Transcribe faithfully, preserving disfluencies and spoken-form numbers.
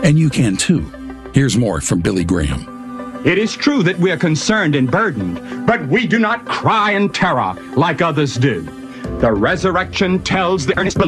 And you can too. Here's more from Billy Graham. It is true that we are concerned and burdened, but we do not cry in terror like others do. The resurrection tells the earnest believer